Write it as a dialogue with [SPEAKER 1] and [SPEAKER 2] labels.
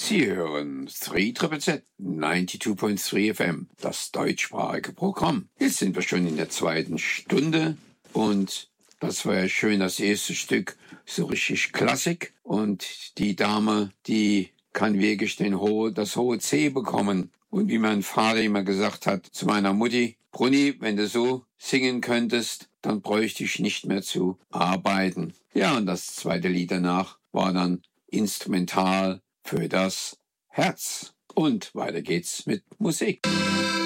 [SPEAKER 1] Sie hören 3ZZZ 92.3 FM, das deutschsprachige Programm. Jetzt sind wir schon in der zweiten Stunde und das war ja schön, das erste Stück, so richtig Klassik. Und die Dame, die kann wirklich das hohe C bekommen. Und wie mein Vater immer gesagt hat zu meiner Mutti, Bruni, wenn du so singen könntest, dann bräuchte ich nicht mehr zu arbeiten. Ja, und das zweite Lied danach war dann instrumental für das Herz. Und weiter geht's mit Musik.